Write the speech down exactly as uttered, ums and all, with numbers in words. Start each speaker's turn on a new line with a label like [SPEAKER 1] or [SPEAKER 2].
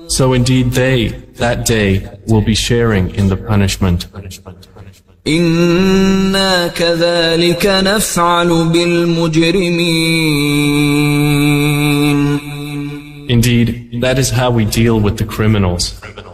[SPEAKER 1] So indeed they, that day, will be sharing in the punishment.
[SPEAKER 2] إنا كذلك نفعل بالمجرمين.
[SPEAKER 1] Indeed, that is how we deal with the criminals.